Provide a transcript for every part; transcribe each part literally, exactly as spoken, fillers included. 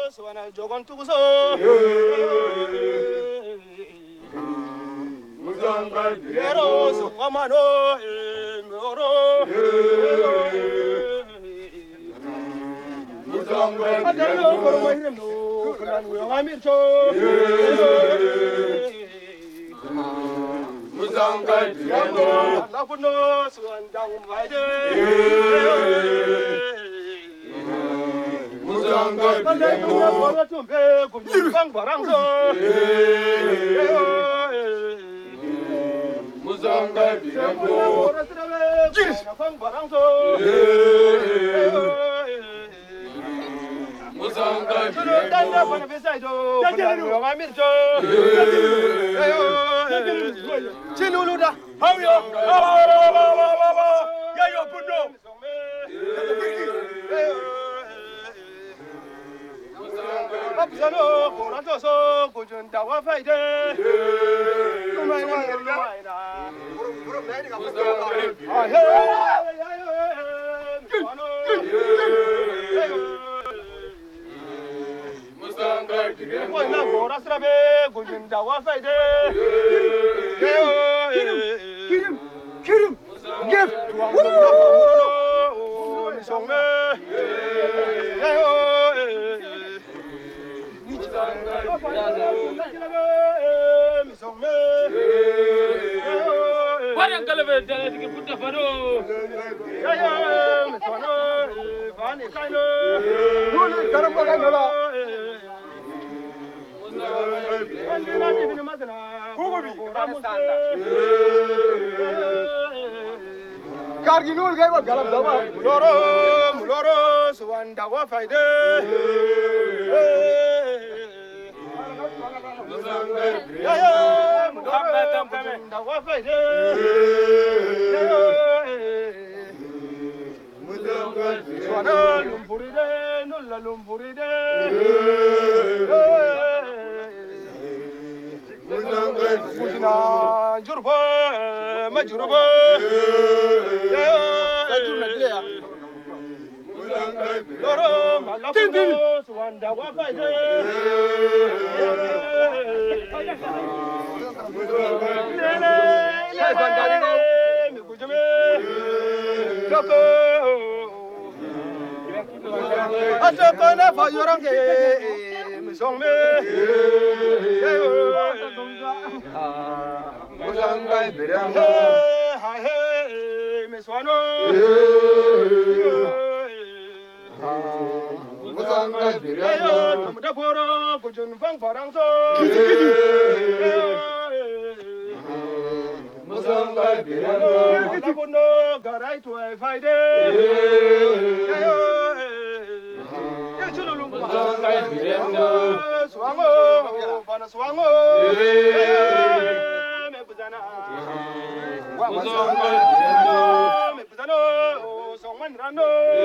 소환할 조건 두고서 무상갈 예로 성화만호 일묘로 무상갈 하늘로 걸어가 이름도 그날 우영하밀초 무상갈 양도 나군노 수원장 와이드 무상갈 반대 동네 보라 좀 배고 유방 바랑서 무상갈 보라 쓰라베 방 바랑서 무상갈 저는 단다 바나 베사이도 그날 우영하밀초 진우루다 하우요 아바바바바바바 야요 분노 앞서는 보라져서 고준다와 파이데 그만이 일마이나 무릎 내리가 아헤 무상갈 뭐나 보라스라베 고준다와 파이데 기름 기름 기름 오 미성매 Parang kalau berjalan di putih baru. Ya ya, misalnya, fani kaino, dulu garam pakai bola. Nanti nanti bini macam mana? Kokobi, ramustanda. Kargi nul gaya buat garam sama. Muloro, muloro, suanda wa faide. Ya ya, muloro, suanda wa faide. Suana lumpuride, nulla lumpuride. Musina jurba, majurba. Loro malapuno, suanda wapaide. Lele, lele, mikujame. Loko. Atokana fayorange, misongme. 무상갈 비량 하해 미소노 무상갈 비량 아무다 보러 고준 방파랑서 무상갈 비량 아무다 보러 가라이 투에 파이데 무상갈 비량 수왕어 바나 수왕어 메부자나 무상갈 비량 메부자나 성만라노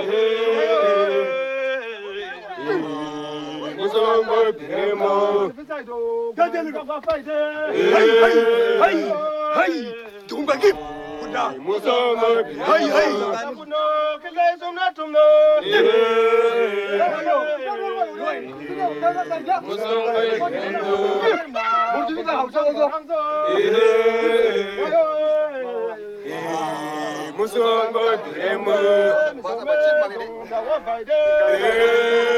무상갈 비량 비사이도 가del가 파이데 하이 하이 하이 동방이 군다 무상갈 비량 하이 하이 나군노 kelai somna tumno 무상갈 비량 모두가 합쳐서 무상갈 비량 무슨 말이래?